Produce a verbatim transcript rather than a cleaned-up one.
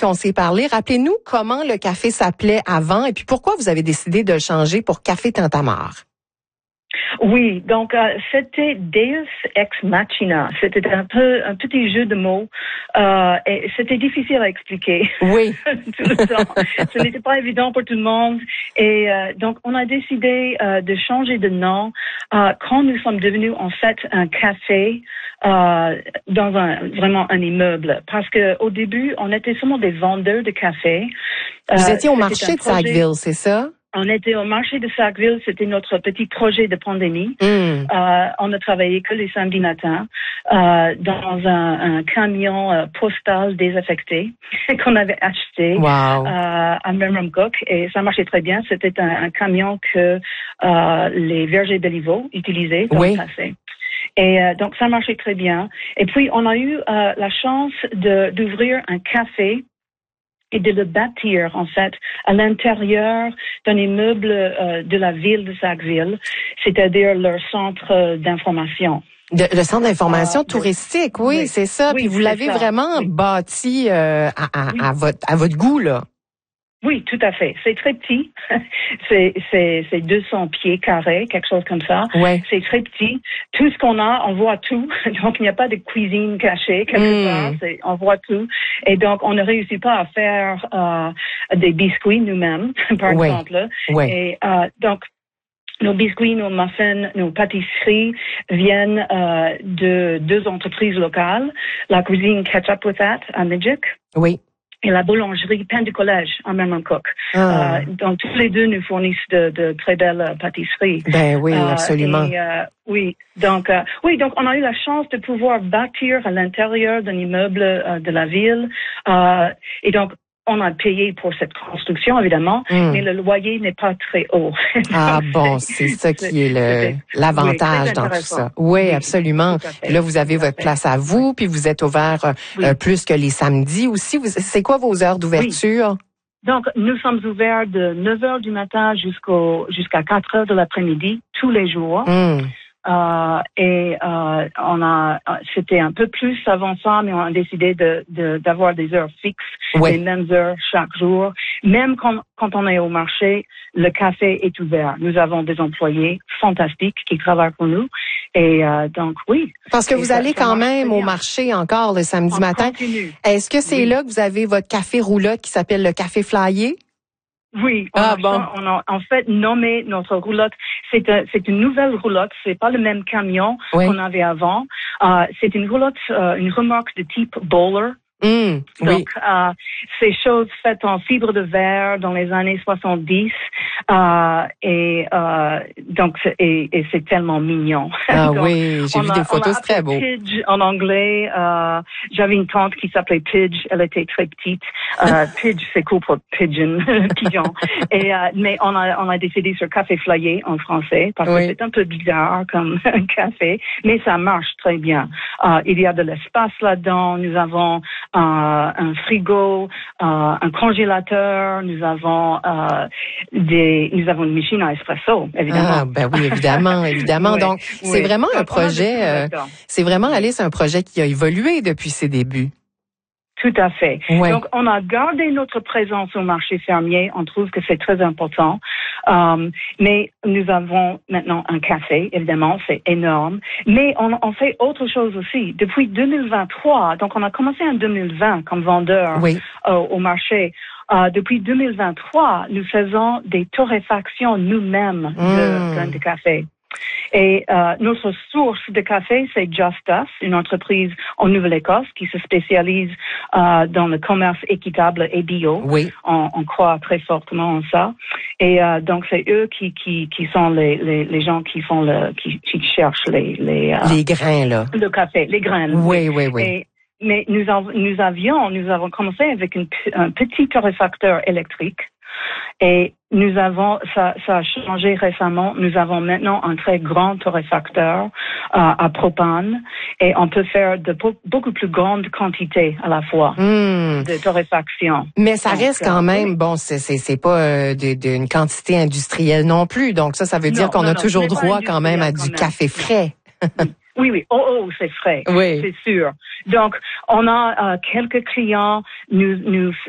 qu'on s'est parlé. Rappelez-nous comment le café s'appelait avant et puis pourquoi vous avez décidé de le changer pour Café Tintamarre. Oui, donc euh, c'était Deus Ex Machina. C'était un peu un petit jeu de mots euh, et c'était difficile à expliquer. Oui. Tout le temps. Ce n'était pas évident pour tout le monde et euh, donc on a décidé euh, de changer de nom euh, quand nous sommes devenus en fait un café euh, dans un vraiment un immeuble parce que au début on était seulement des vendeurs de café. Vous euh, étiez au marché de Sackville, c'est ça? On était au marché de Sackville, c'était notre petit projet de pandémie. Mm. Euh, on ne travaillait que les samedis matins euh, dans un, un camion euh, postal désaffecté qu'on avait acheté wow. euh, à Memramcook et ça marchait très bien. C'était un, un camion que euh, les vergers Béliveau utilisaient dans oui. le passé. Et euh, donc ça marchait très bien. Et puis on a eu euh, la chance de d'ouvrir un café et de le bâtir, en fait, à l'intérieur d'un immeuble euh, de la ville de Sackville, c'est-à-dire leur centre d'information. De, le centre d'information euh, touristique, oui, oui. c'est ça. Oui, puis vous l'avez ça. vraiment oui. bâti euh, à, à, oui. à, votre, à votre goût, là. Oui, tout à fait. C'est très petit. c'est, c'est, c'est deux cents pieds carrés, quelque chose comme ça. Ouais. C'est très petit. Tout ce qu'on a, on voit tout. Donc, il n'y a pas de cuisine cachée quelque mm. part. C'est, on voit tout. Et donc, on ne réussit pas à faire euh, des biscuits nous-mêmes, par ouais. exemple. Ouais. Et euh, donc, nos biscuits, nos muffins, nos pâtisseries viennent euh, de deux entreprises locales. La cuisine Catch Up With That à Midget. Oui. Et la boulangerie Pain du Collège en Memramcook. Ah. Euh, donc, tous les deux nous fournissent de, de très belles pâtisseries. Ben oui, euh, absolument. Et, euh, oui, donc, euh, oui, donc on a eu la chance de pouvoir bâtir à l'intérieur d'un immeuble euh, de la ville. Euh, et donc, on a payé pour cette construction, évidemment, mm. mais le loyer n'est pas très haut. donc, ah bon, c'est, c'est ça qui est le l'avantage oui, dans tout ça. Oui, oui absolument. Puis là, vous avez votre fait. place à vous, puis vous êtes ouvert oui. euh, plus que les samedis aussi. Vous, c'est quoi vos heures d'ouverture? Oui. Donc, nous sommes ouverts de neuf heures du matin jusqu'au jusqu'à quatre heures de l'après-midi, tous les jours. Mm. Euh, et euh, on a, c'était un peu plus avant ça, mais on a décidé de, de d'avoir des heures fixes, ouais. les mêmes heures chaque jour. Même quand, quand on est au marché, le café est ouvert. Nous avons des employés fantastiques qui travaillent pour nous. Et euh, donc, oui. Parce que vous ça, allez ça quand même au marché encore le samedi on matin. Continue. Est-ce que c'est oui. là que vous avez votre café roulotte qui s'appelle le Café Flyer? Oui, on, ah, a, bon. on a en fait nommé notre roulotte. C'est, un, c'est une nouvelle roulotte. C'est pas le même camion oui. qu'on avait avant. Euh, c'est une roulotte, euh, une remorque de type bowler. Mmh, Donc, oui. euh, ces choses faites en fibre de verre dans les années soixante-dix. Euh, et euh, donc, et, et c'est tellement mignon. Ah donc, oui, j'ai vu a, des photos, c'est très beau. Pidge en anglais. Euh, j'avais une tante qui s'appelait Pidge. Elle était très petite. Euh, Pidge, c'est cool pour pigeon, pigeon. Et euh, mais on a on a décidé sur Café Flyer en français parce oui. que c'est un peu bizarre comme un café, mais ça marche très bien. Euh, il y a de l'espace là-dedans. Nous avons Euh, un frigo, euh, un congélateur, nous avons euh, des, nous avons une machine à espresso, évidemment. Ah, ben oui, évidemment, évidemment. oui, Donc, oui. c'est vraiment Donc, un projet, euh, c'est vraiment, Alice, un projet qui a évolué depuis ses débuts. Tout à fait. Ouais. Donc, on a gardé notre présence au marché fermier. On trouve que c'est très important. Um, mais nous avons maintenant un café, évidemment, c'est énorme. Mais on, on fait autre chose aussi. Depuis deux mille vingt-trois, donc on a commencé en deux mille vingt comme vendeur oui. euh, au marché. Uh, depuis deux mille vingt-trois, nous faisons des torréfactions nous-mêmes mmh. de graines de café. Et euh, notre source de café, c'est Just Us, une entreprise en Nouvelle-Écosse qui se spécialise euh, dans le commerce équitable et bio. Oui. On, on croit très fortement en ça. Et euh, donc c'est eux qui qui qui sont les les, les gens qui font le qui, qui cherchent les les euh, les grains là. Le café, les graines. Oui, oui, oui. Et, mais nous av- nous avions nous avons commencé avec une, un petit torréfacteur électrique. Et nous avons, ça, ça a changé récemment. Nous avons maintenant un très grand torréfacteur euh, à propane et on peut faire de be- beaucoup plus grandes quantités à la fois mmh. de torréfaction. Mais ça donc, reste quand euh, même, oui. bon, c'est c'est c'est pas euh, d'une quantité industrielle non plus. Donc ça, ça veut dire non, qu'on non, a non, toujours droit quand même à du même. café frais. Oui, oui. Oh, oh, c'est frais. Oui. C'est sûr. Donc, on a euh, quelques clients. Nous, nous,